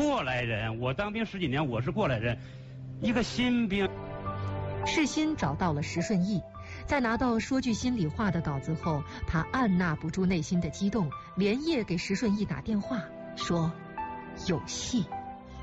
过来人，我当兵10几年，我是过来人，一个新兵。 世新找到了石顺义，在拿到说句心里话的稿子后，他按捺不住内心的激动，连夜给石顺义打电话，说有戏。